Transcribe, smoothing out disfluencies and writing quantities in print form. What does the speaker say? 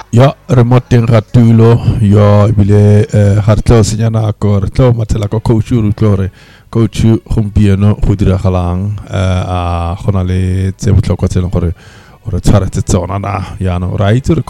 Ja, remote ratulo yo bile harto sinyana ko to matela ko coach klore coach humpieno hudira khalang a khonale tsebutlo ko tselon gore ore tsara tsona na ya no right